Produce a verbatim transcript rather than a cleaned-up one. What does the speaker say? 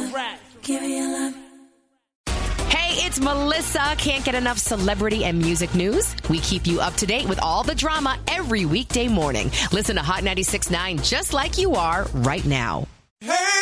Give me your love. Hey, it's Melissa. Can't get enough celebrity and music news? We keep you up to date with all the drama every weekday morning. Listen to Hot ninety-six point nine just like you are right now. Hey!